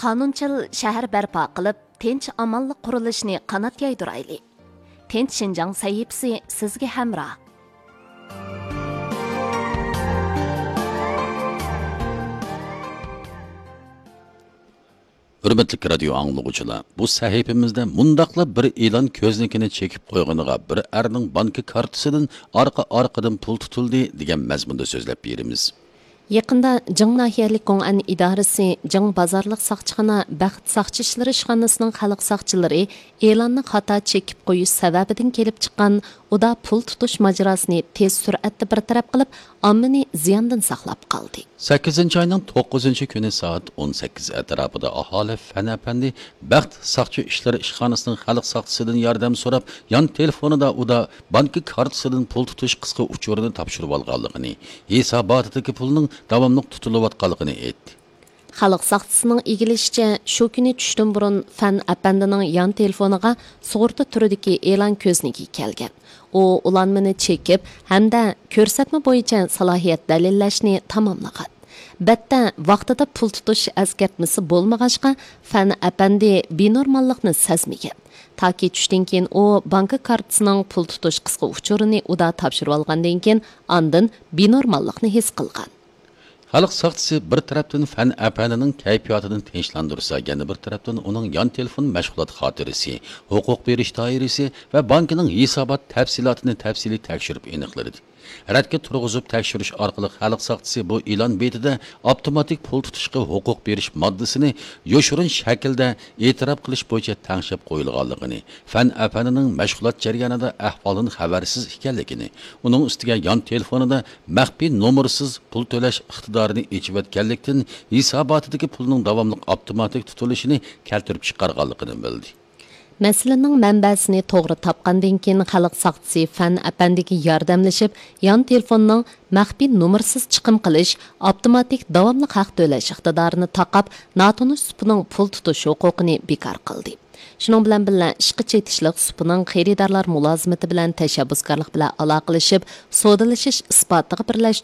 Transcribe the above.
qonunchil shahar barpo qilib, tinch amonlik qurilishini qanot yaydirayli. Tinch Shinjang sahifasi sizga hamroh. Hürmetlik radyo anlıqçılar, bu sahifimizde mundaqla bir e'lon ko'znikini chekib qo'yganiga bir erning banka kartasidan arqadan pul tutildi degan mazmunda so'zlab beramiz. Yaqında Jing nahiyalik Gong'an idorasi Jing bozorliq soqchixona Baxt soqchi ishlari ishxonasining xalq soqchilari e'lonni xato chekib qo'yish sababidan kelib chiqqan uda pul tutish majrosini tez sur'atda bartaraf qilib, ommani ziyondan saqlab qoldi. 8-oyning 9-kuni soat 18 atrofida aholi Fanapandi Baxt soqchi ishlari ishxonasining xalq soqchisidan yordam so'rab, yon telefonida uda banka kartasidan pul tutish qisqa uchurini topshirib olganligini, hisobotidagi pulning davomli tutilayotganligini aytdi. Xalq soqchisining egilishicha, shu kuni tushdan burun Fan apandining yon telefoniga sug'urta turidagi e'lon ko'znigi kelgan. U ulanmani chekib hamda ko'rsatma bo'yicha salohiyat dalillashni tamomlagan. Batta vaqtida pul tutish eskartmasi bo'lmag'achqa Fan apandi binormallikni sezmagan. Taki tushdan keyin u banka kartasining pul tutish qisqa uchurini uda topshirib olgandan keyin ondan binormallikni his qilgan. Xalq soqchisi bir tarafdan Fan apanining kayfiyatini tinchlantirsa, yana bir tarafdan uning yon telefon mashg'ulot xotirasi, huquq berish doirasi va bankining hisobot tafsilotini tafsiliy tekshirib aniqladi. Radga turg'izib tekshirish orqali xalq soqchisi bu e'lon betida avtomatik pul tutishga huquq berish moddasini yoshirin shaklda e'tirof qilish bo'yicha tanshib qo'yilganligini, Fan apanining mashg'ulot jarayonida ahvoldan xabarsiz ekanligini, uning ustiga yon telefonida maxfiy nomersiz pul to'lash iqtidorini echib hisobotidagi pulning davomli avtomatik tutilishini keltirib chiqarganligini bildi. Мәселенің мәнбәсini to'g'ri topgandan keyin xalq soqchisi Fan apandiga yordamlashib, yon telefonning maxfiy nomersiz chiqim qilish, avtomatik davomli haq to'lash iqtidorini taqab, notanish supining pul tutish huquqini bekor qildi. Shuning bilan birga ishqi chetishliq supining xaridorlar mulozimati bilan tashabbuskorlik bilan aloqalashib, savdolashish isbotiga birlashtirib